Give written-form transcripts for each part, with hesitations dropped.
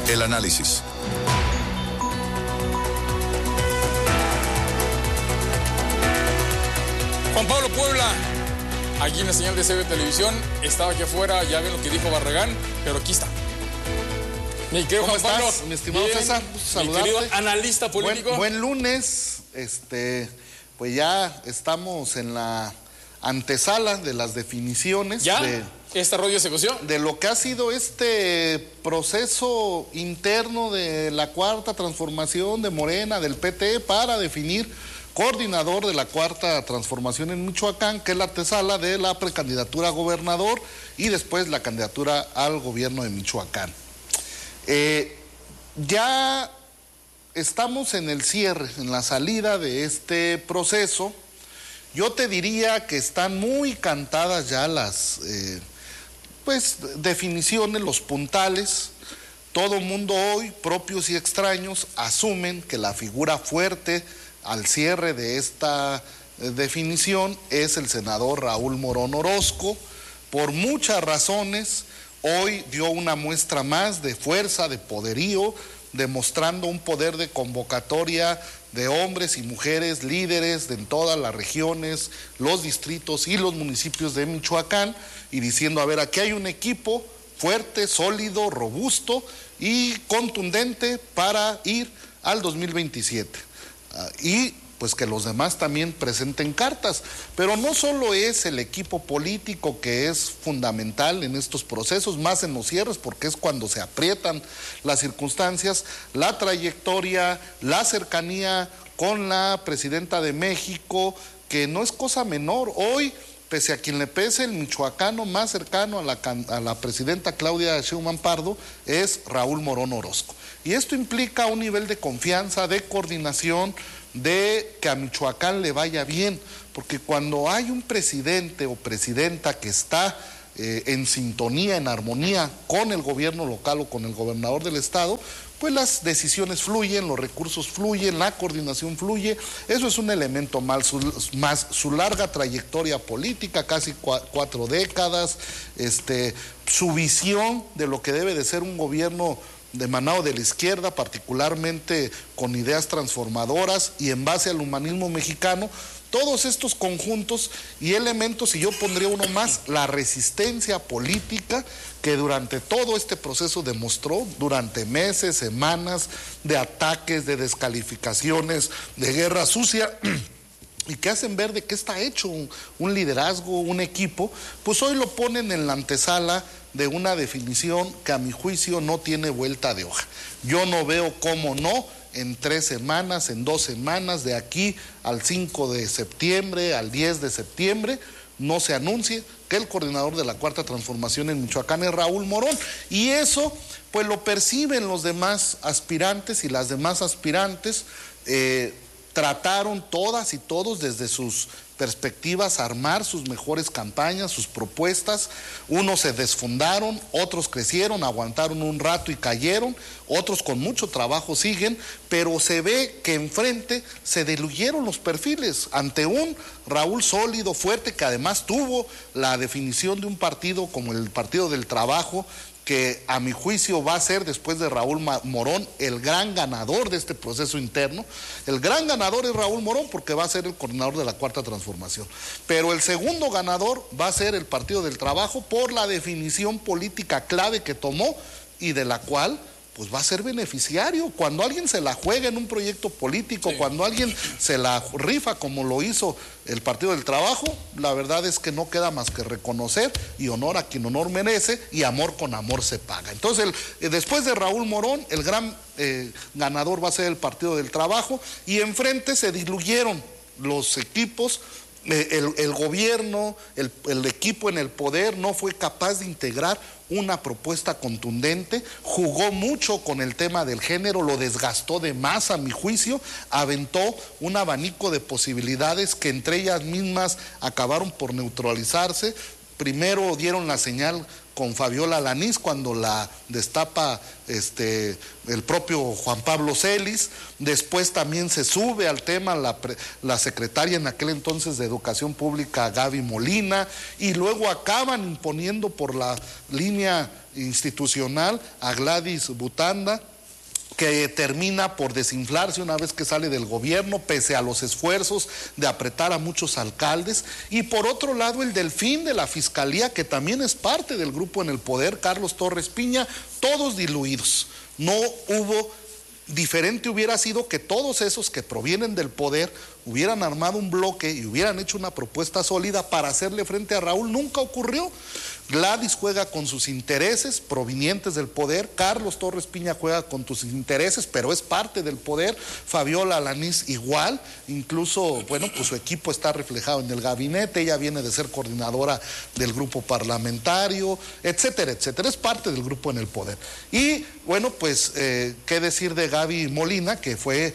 El análisis. Juan Pablo Puebla, aquí en la señal de CB Televisión, estaba aquí afuera, ya ven lo que dijo Barragán, pero aquí está. Mi querido ¿Cómo Juan Pablo, estás, mi estimado bien, César? mi querido analista político. Buen lunes, pues ya estamos en la antesala de las definiciones. ¿Ya? ¿Este rollo se coció? De lo que ha sido este proceso interno de la Cuarta Transformación de Morena, del PT, para definir coordinador de la Cuarta Transformación en Michoacán, que es la antesala de la precandidatura a gobernador y después la candidatura al gobierno de Michoacán. Ya estamos en el cierre, en la salida de este proceso. Yo te diría que están muy cantadas ya las definiciones, los puntales. Todo mundo hoy, propios y extraños, asumen que la figura fuerte al cierre de esta definición es el senador Raúl Morón Orozco. Por muchas razones, hoy dio una muestra más de fuerza, de poderío, demostrando un poder de convocatoria de hombres y mujeres líderes en todas las regiones, los distritos y los municipios de Michoacán, y diciendo, a ver, aquí hay un equipo fuerte, sólido, robusto y contundente para ir al 2027. Y pues que los demás también presenten cartas, pero no solo es el equipo político que es fundamental en estos procesos, más en los cierres, porque es cuando se aprietan las circunstancias, la trayectoria, la cercanía con la presidenta de México, que no es cosa menor. Hoy, pese a quien le pese, el michoacano más cercano a la presidenta Claudia Sheinbaum Pardo es Raúl Morón Orozco. Y esto implica un nivel de confianza, de coordinación, de que a Michoacán le vaya bien, porque cuando hay un presidente o presidenta que está en sintonía, en armonía con el gobierno local o con el gobernador del estado, pues las decisiones fluyen, los recursos fluyen, la coordinación fluye. Eso es un elemento más su larga trayectoria política, casi 4 décadas, su visión de lo que debe de ser un gobierno emanado de la izquierda, particularmente con ideas transformadoras y en base al humanismo mexicano. Todos estos conjuntos y elementos, y yo pondría uno más, la resistencia política que durante todo este proceso demostró, durante meses, semanas, de ataques, de descalificaciones, de guerra sucia, y que hacen ver de qué está hecho un liderazgo, un equipo. Pues hoy lo ponen en la antesala de una definición que a mi juicio no tiene vuelta de hoja. Yo no veo cómo no, en 3 semanas, en 2 semanas, de aquí al 5 de septiembre, al 10 de septiembre, no se anuncie que el coordinador de la Cuarta Transformación en Michoacán es Raúl Morón. Y eso, pues lo perciben los demás aspirantes y las demás aspirantes. Trataron todas y todos desde sus perspectivas armar sus mejores campañas, sus propuestas. Unos se desfundaron, otros crecieron, aguantaron un rato y cayeron, otros con mucho trabajo siguen, pero se ve que enfrente se diluyeron los perfiles ante un Raúl sólido, fuerte, que además tuvo la definición de un partido como el Partido del Trabajo, que a mi juicio va a ser, después de Raúl Morón, el gran ganador de este proceso interno. El gran ganador es Raúl Morón, porque va a ser el coordinador de la Cuarta Transformación. Pero el segundo ganador va a ser el Partido del Trabajo, por la definición política clave que tomó y de la cual pues va a ser beneficiario. Cuando alguien se la juega en un proyecto político, sí, cuando alguien se la rifa como lo hizo el Partido del Trabajo, la verdad es que no queda más que reconocer y honor a quien honor merece, y amor con amor se paga. Entonces, después de Raúl Morón, el gran ganador va a ser el Partido del Trabajo, y enfrente se diluyeron los equipos. El gobierno, el equipo en el poder no fue capaz de integrar una propuesta contundente, jugó mucho con el tema del género, lo desgastó de más a mi juicio, aventó un abanico de posibilidades que entre ellas mismas acabaron por neutralizarse. Primero dieron la señal con Fabiola Alanís cuando la destapa el propio Juan Pablo Celis. Después también se sube al tema la secretaria en aquel entonces de Educación Pública, Gaby Molina, y luego acaban imponiendo por la línea institucional a Gladys Butanda, que termina por desinflarse una vez que sale del gobierno, pese a los esfuerzos de apretar a muchos alcaldes. Y por otro lado, el delfín de la Fiscalía, que también es parte del grupo en el poder, Carlos Torres Piña, todos diluidos. No hubo, diferente hubiera sido que todos esos que provienen del poder hubieran armado un bloque y hubieran hecho una propuesta sólida para hacerle frente a Raúl. Nunca ocurrió. Gladys juega con sus intereses provenientes del poder, Carlos Torres Piña juega con sus intereses, pero es parte del poder, Fabiola Alanís igual, incluso, bueno, pues su equipo está reflejado en el gabinete, ella viene de ser coordinadora del grupo parlamentario, etcétera, etcétera, es parte del grupo en el poder. Y, bueno, pues, qué decir de Gaby Molina, que fue...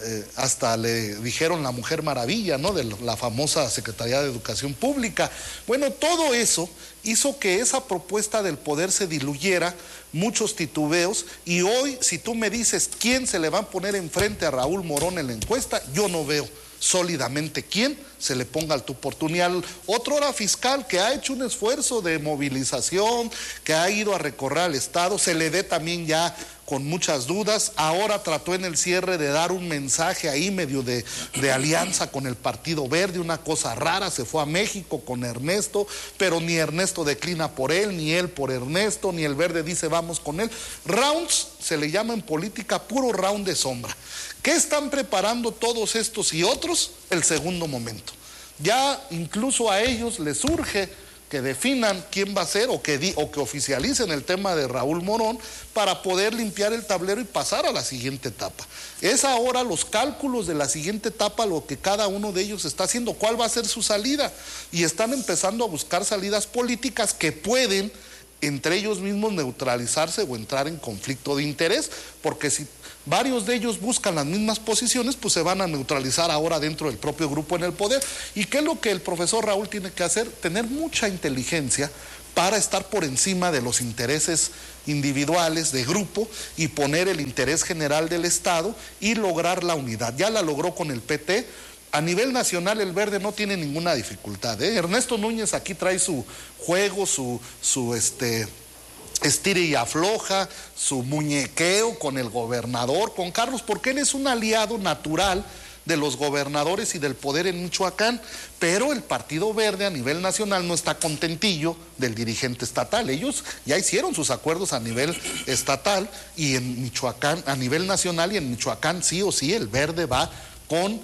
hasta le dijeron la Mujer Maravilla, ¿no?, de la famosa Secretaría de Educación Pública. Bueno, todo eso hizo que esa propuesta del poder se diluyera, muchos titubeos, y hoy, si tú me dices quién se le va a poner enfrente a Raúl Morón en la encuesta, yo no veo sólidamente quién se le ponga al tú por tú, ni al otrora fiscal que ha hecho un esfuerzo de movilización, que ha ido a recorrer al Estado, se le dé también ya con muchas dudas. Ahora trató en el cierre de dar un mensaje ahí medio de alianza con el Partido Verde, una cosa rara, se fue a México con Ernesto, pero ni Ernesto declina por él, ni él por Ernesto, ni el Verde dice vamos con él. Rounds, se le llama en política puro round de sombra. ¿Qué están preparando todos estos y otros? El segundo momento. Ya incluso a ellos les surge que definan quién va a ser o que oficialicen el tema de Raúl Morón para poder limpiar el tablero y pasar a la siguiente etapa. Es ahora los cálculos de la siguiente etapa lo que cada uno de ellos está haciendo, cuál va a ser su salida, y están empezando a buscar salidas políticas que pueden entre ellos mismos neutralizarse o entrar en conflicto de interés, porque si varios de ellos buscan las mismas posiciones, pues se van a neutralizar ahora dentro del propio grupo en el poder. ¿Y qué es lo que el profesor Raúl tiene que hacer? Tener mucha inteligencia para estar por encima de los intereses individuales de grupo y poner el interés general del Estado y lograr la unidad. Ya la logró con el PT. A nivel nacional el Verde no tiene ninguna dificultad, ¿eh? Ernesto Núñez aquí trae su juego, su estire y afloja, su muñequeo con el gobernador, con Carlos, porque él es un aliado natural de los gobernadores y del poder en Michoacán, pero el Partido Verde a nivel nacional no está contentillo del dirigente estatal. Ellos ya hicieron sus acuerdos a nivel estatal y en Michoacán, a nivel nacional, y en Michoacán sí o sí el Verde va con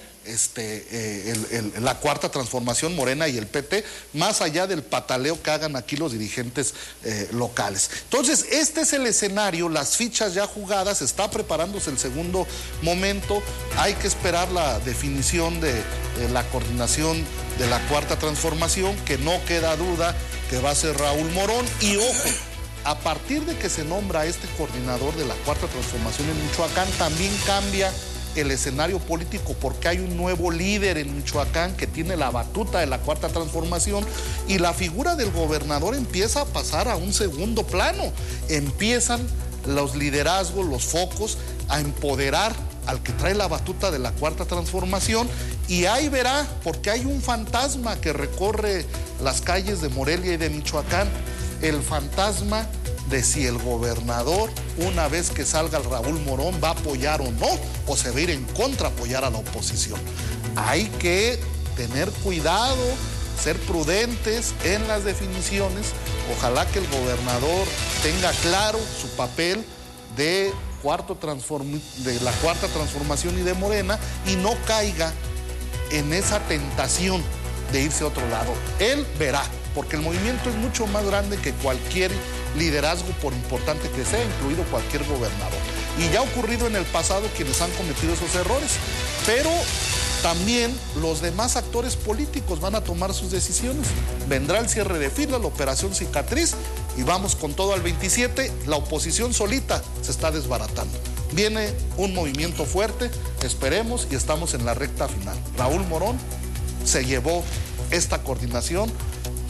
la Cuarta Transformación, Morena y el PT, más allá del pataleo que hagan aquí los dirigentes locales. Entonces, este es el escenario, las fichas ya jugadas, está preparándose el segundo momento, hay que esperar la definición de la coordinación de la Cuarta Transformación, que no queda duda que va a ser Raúl Morón, y ojo, a partir de que se nombra este coordinador de la Cuarta Transformación en Michoacán, también cambia el escenario político, porque hay un nuevo líder en Michoacán que tiene la batuta de la Cuarta Transformación, y la figura del gobernador empieza a pasar a un segundo plano. Empiezan los liderazgos, los focos a empoderar al que trae la batuta de la Cuarta Transformación, y ahí verá, porque hay un fantasma que recorre las calles de Morelia y de Michoacán, el fantasma de si el gobernador, una vez que salga el Raúl Morón, va a apoyar o no, o se va a ir en contra a apoyar a la oposición. Hay que tener cuidado, ser prudentes en las definiciones. Ojalá que el gobernador tenga claro su papel de la Cuarta Transformación y de Morena, y no caiga en esa tentación de irse a otro lado. Él verá, porque el movimiento es mucho más grande que cualquier liderazgo, por importante que sea, incluido cualquier gobernador. Y ya ha ocurrido en el pasado quienes han cometido esos errores, pero también los demás actores políticos van a tomar sus decisiones. Vendrá el cierre de filas, la operación cicatriz, y vamos con todo al 27. La oposición solita se está desbaratando. Viene un movimiento fuerte, esperemos, y estamos en la recta final. Raúl Morón se llevó esta coordinación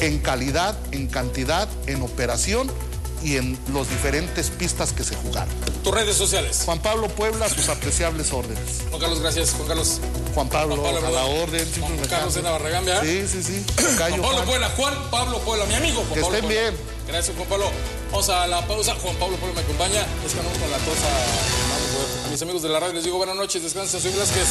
en calidad, en cantidad, en operación y en los diferentes pistas que se jugaron. Tus redes sociales. Juan Pablo Puebla, sus apreciables órdenes. Juan Carlos, gracias. Juan Carlos. Juan Pablo a la orden. Juan Carlos de Barragán, ¿verdad? Sí. Juan Pablo Puebla, Juan Pablo Puebla, mi amigo Juan que Pablo estén Puebla. bien. Gracias, Juan Pablo. Vamos a la pausa. Juan Pablo Puebla me acompaña. Es que andamos con la cosa. A mis amigos de la radio les digo buenas noches, descansen. Soy Velázquez.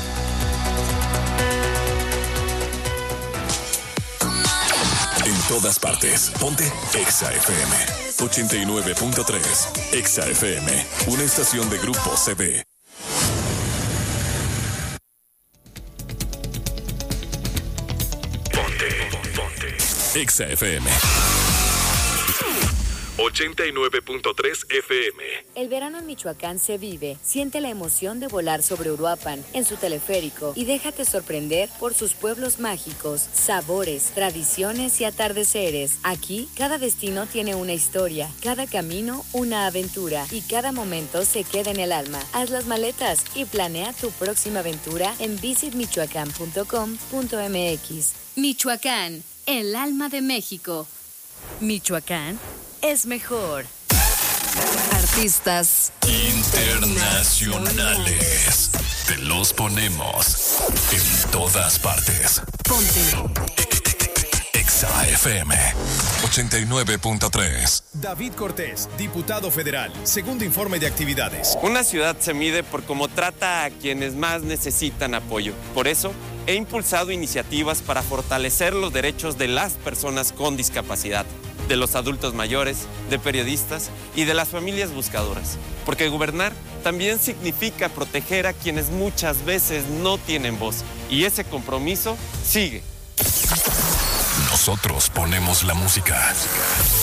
En todas partes, ponte Exa FM 89.3. Exa FM, una estación de Grupo CB. Ponte. Exa FM 89.3 FM. El verano en Michoacán se vive. Siente la emoción de volar sobre Uruapan en su teleférico y déjate sorprender por sus pueblos mágicos, sabores, tradiciones y atardeceres. Aquí, cada destino tiene una historia, cada camino una aventura y cada momento se queda en el alma. Haz las maletas y planea tu próxima aventura en visitmichoacán.com.mx. Michoacán, el alma de México. Michoacán es mejor. Artistas internacionales. Te los ponemos en todas partes. Ponte Exa FM 89.3. David Cortés, diputado federal. Segundo informe de actividades. Una ciudad se mide por cómo trata a quienes más necesitan apoyo. Por eso, he impulsado iniciativas para fortalecer los derechos de las personas con discapacidad, de los adultos mayores, de periodistas y de las familias buscadoras. Porque gobernar también significa proteger a quienes muchas veces no tienen voz. Y ese compromiso sigue. Nosotros ponemos la música.